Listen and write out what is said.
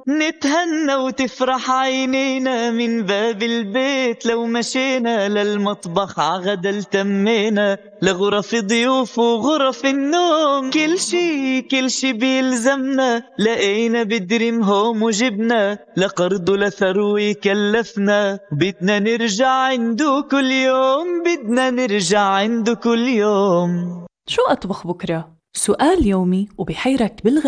نتهنى وتفرح عينينا من باب البيت، لو مشينا للمطبخ عغدا التمينا، لغرف ضيوف وغرف النوم، كل شي بيلزمنا لقينا بدريم هوم وجبنا، لقرض لثروي كلفنا، بدنا نرجع عنده كل يوم، بدنا نرجع عنده كل يوم. شو أطبخ بكرة؟ سؤال يومي وبحيرك بالغ